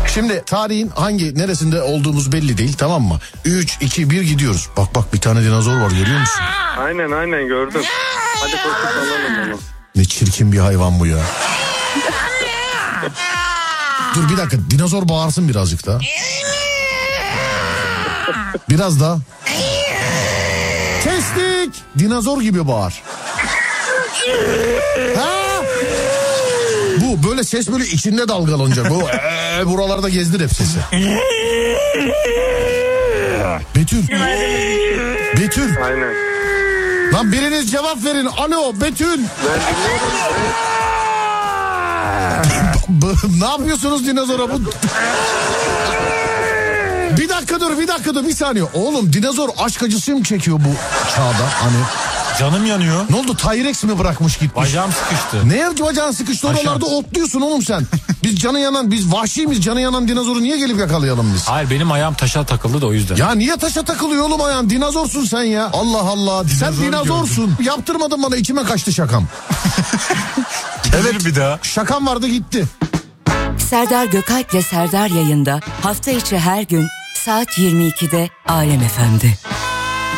Şimdi tarihin neresinde olduğumuz belli değil, tamam mı? 3, 2, 1 gidiyoruz. Bak bir tane dinozor var, görüyor musun? Aynen gördüm. Hadi koşup alalım onu. Ne çirkin bir hayvan bu ya. Dur bir dakika, dinozor bağırsın birazcık daha. Biraz daha. Kestik. Dinozor gibi bağır. Ha? Bu böyle ses böyle içinde dalgalanacak. Bu buralarda gezdir hep sesi. Betül. Aynen. Lan biriniz cevap verin. Alo Betül. Ne yapıyorsunuz dinozora bu? Bir dakika dur bir saniye. Oğlum dinozor aşk acısı mı çekiyor bu çağda hani? Canım yanıyor. Ne oldu, Tyrex mi bırakmış gitmiş? Bacağım sıkıştı. Ne yaptı bacağın sıkıştı? Oralarda otluyorsun oğlum sen. Biz vahşiyiz, canı yanan dinozoru niye gelip yakalayalım biz? Hayır, benim ayağım taşa takıldı da o yüzden. Ya niye taşa takılıyor oğlum ayağın? Dinozorsun sen ya. Allah Allah. Sen dinozorsun. Yaptırmadın bana, içime kaçtı şakam. Evet bir daha. Şakam vardı gitti. Serdar Gökalp'le Serdar yayında hafta içi her gün saat 22'de Alem FM'de.